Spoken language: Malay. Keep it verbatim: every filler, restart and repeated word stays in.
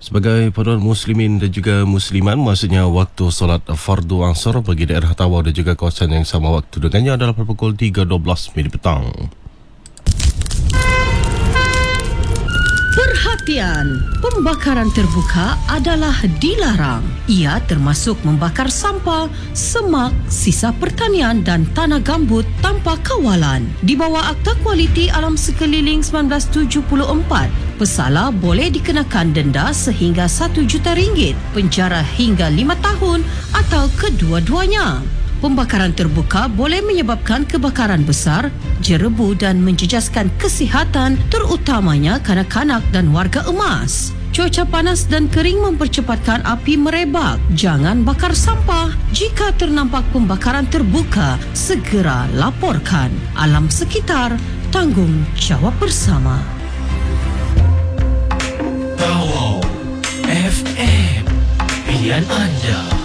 Sebagai para muslimin dan juga musliman, maksudnya waktu solat fardu asar bagi daerah Tawau dan juga kawasan yang sama waktu dengannya adalah pada pukul tiga dua belas minit petang. Perhatian, pembakaran terbuka adalah dilarang. Ia termasuk membakar sampah, semak, sisa pertanian dan tanah gambut tanpa kawalan. Di bawah Akta Kualiti Alam Sekeliling seribu sembilan ratus tujuh puluh empat, pesalah boleh dikenakan denda sehingga satu juta ringgit, penjara hingga lima tahun atau kedua-duanya. Pembakaran terbuka boleh menyebabkan kebakaran besar, jerebu dan menjejaskan kesihatan terutamanya kanak-kanak dan warga emas. Cuaca panas dan kering mempercepatkan api merebak. Jangan bakar sampah. Jika ternampak pembakaran terbuka, segera laporkan. Alam sekitar, tanggungjawab bersama. Tawau F M, pilihan anda.